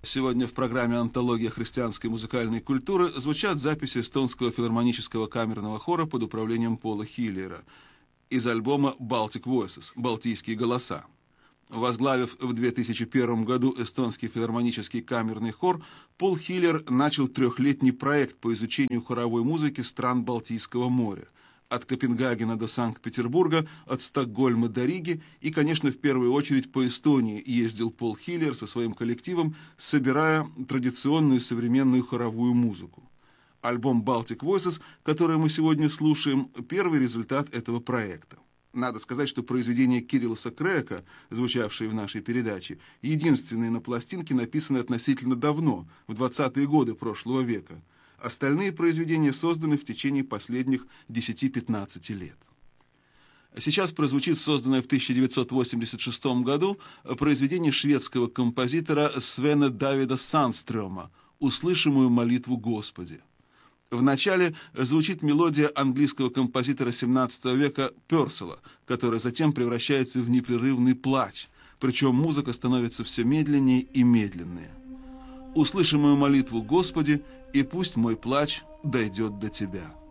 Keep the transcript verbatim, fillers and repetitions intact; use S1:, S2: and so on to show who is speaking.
S1: Сегодня в программе «Антология христианской музыкальной культуры» звучат записи эстонского филармонического камерного хора под управлением Пола Хиллера из альбома «Baltic Voices» «Балтийские голоса». Возглавив в две тысячи первом году эстонский филармонический камерный хор, Пол Хиллер начал трехлетний проект по изучению хоровой музыки стран Балтийского моря. От Копенгагена до Санкт-Петербурга, от Стокгольма до Риги и, конечно, в первую очередь по Эстонии ездил Пол Хиллер со своим коллективом, собирая традиционную современную хоровую музыку. Альбом «Baltic Voices», который мы сегодня слушаем, первый результат этого проекта. Надо сказать, что произведения Кириллоса Крэка, звучавшие в нашей передаче, единственные на пластинке, написаны относительно давно, в двадцатые годы прошлого века. Остальные произведения созданы в течение последних десяти-пятнадцати лет. Сейчас прозвучит созданное в тысяча девятьсот восемьдесят шестом году произведение шведского композитора Свена Давида Сандстрёма «Услышимую молитву Господи». Вначале звучит мелодия английского композитора семнадцатого века Пёрселла, которая затем превращается в непрерывный плач, причем музыка становится все медленнее и медленнее. «Услышимую молитву Господи, и пусть мой плач дойдет до Тебя».